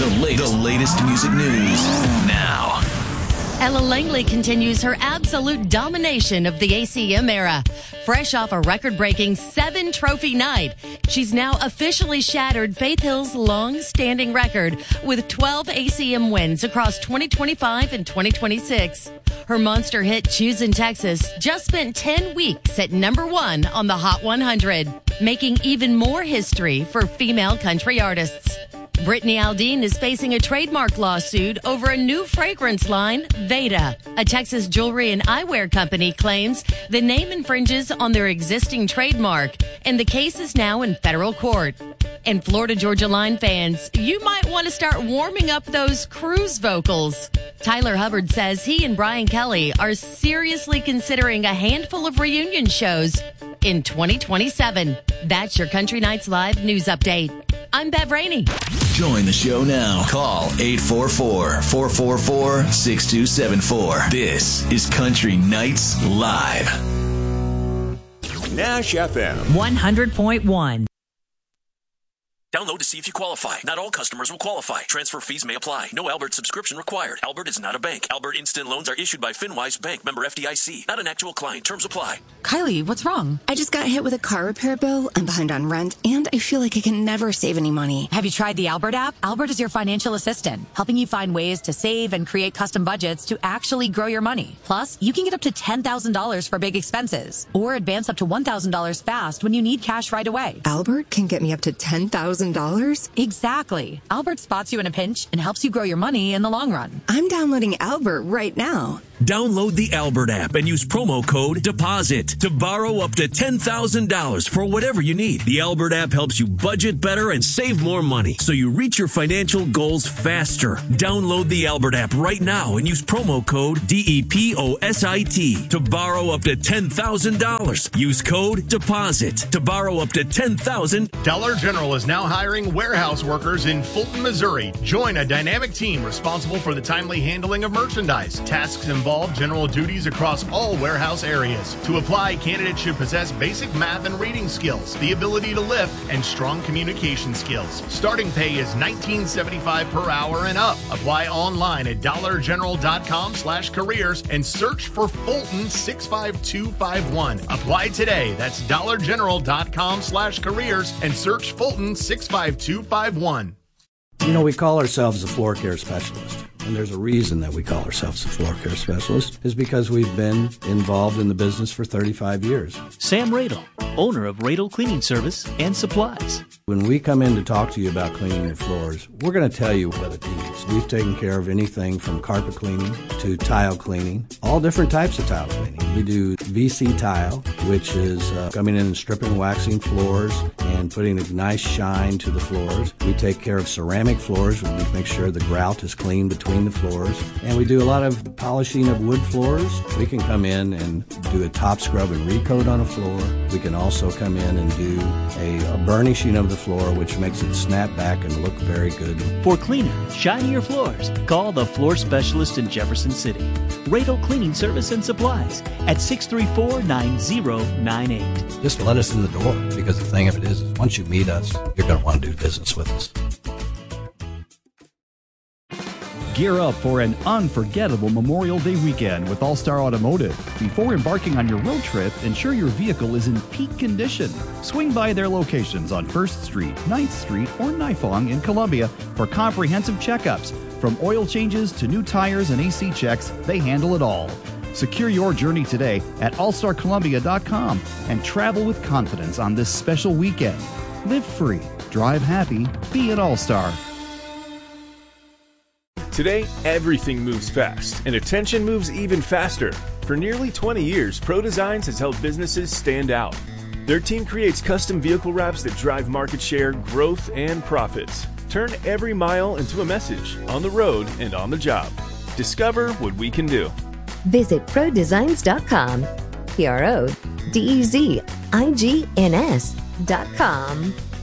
The latest music news now. Ella Langley continues her absolute domination of the ACM era. Fresh off a record-breaking 7-trophy night, she's now officially shattered Faith Hill's long-standing record with 12 ACM wins across 2025 and 2026. Her monster hit Choosing Texas just spent 10 weeks at number 1 on the Hot 100, making even more history for female country artists. Brittany Aldean is facing a trademark lawsuit over a new fragrance line, Veda. A Texas jewelry and eyewear company claims the name infringes on their existing trademark, and the case is now in federal court. And Florida Georgia Line fans, you might want to start warming up those cruise vocals. Tyler Hubbard says he and Brian Kelly are seriously considering a handful of reunion shows in 2027. That's your Country Nights Live news update. I'm Bev Rainey. Join the show now. Call 844-444-6274. This is Country Nights Live. Nash FM 100.1. Download to see if you qualify. Not all customers will qualify. Transfer fees may apply. No Albert subscription required. Albert is not a bank. Albert Instant Loans are issued by FinWise Bank, member FDIC. Not an actual client. Terms apply. Kylie, what's wrong? I just got hit with a car repair bill. I'm behind on rent, and I feel like I can never save any money. Have you tried the Albert app? Albert is your financial assistant, helping you find ways to save and create custom budgets to actually grow your money. Plus, you can get up to $10,000 for big expenses, or advance up to $1,000 fast when you need cash right away. Albert can get me up to $10,000? Exactly. Albert spots you in a pinch and helps you grow your money in the long run. I'm downloading Albert right now. Download the Albert app and use promo code DEPOSIT to borrow up to $10,000 for whatever you need. The Albert app helps you budget better and save more money so you reach your financial goals faster. Download the Albert app right now and use promo code DEPOSIT to borrow up to $10,000. Use code DEPOSIT to borrow up to $10,000. Dollar General is now hiring warehouse workers in Fulton, Missouri. Join a dynamic team responsible for the timely handling of merchandise. Tasks involve general duties across all warehouse areas. To apply, candidates should possess basic math and reading skills, the ability to lift, and strong communication skills. Starting pay is $19.75 per hour and up. Apply online at dollargeneral.com/careers and search for Fulton 65251. Apply today. That's dollargeneral.com/careers and search Fulton 65251. You know, we call ourselves a floor care specialist. And there's a reason that we call ourselves a floor care specialist, is because we've been involved in the business for 35 years. Sam Radel, owner of Radel Cleaning Service and Supplies. When we come in to talk to you about cleaning your floors, we're going to tell you what it needs. We've taken care of anything from carpet cleaning to tile cleaning, all different types of tile cleaning. We do VC tile, which is coming in and stripping, waxing floors and putting a nice shine to the floors. We take care of ceramic floors. We make sure the grout is clean between the floors. And we do a lot of polishing of wood floors. We can come in and do a top scrub and recoat on a floor. We can also come in and do a burnishing of the floor, which makes it snap back and look very good. For cleaner, shinier floors, call the floor specialist in Jefferson City. Radel Cleaning Service and Supplies at 634-9098. Just let us in the door, because the thing of it is once you meet us, you're going to want to do business with us. Gear up for an unforgettable Memorial Day weekend with All-Star Automotive. Before embarking on your road trip, ensure your vehicle is in peak condition. Swing by their locations on 1st Street, 9th Street, or Nifong in Columbia for comprehensive checkups. From oil changes to new tires and AC checks, they handle it all. Secure your journey today at allstarcolumbia.com and travel with confidence on this special weekend. Live free, drive happy, be an All-Star. Today, everything moves fast, and attention moves even faster. For nearly 20 years, Pro Designs has helped businesses stand out. Their team creates custom vehicle wraps that drive market share, growth, and profits. Turn every mile into a message, on the road and on the job. Discover what we can do. Visit ProDesigns.com. PRODEZIGNS.com.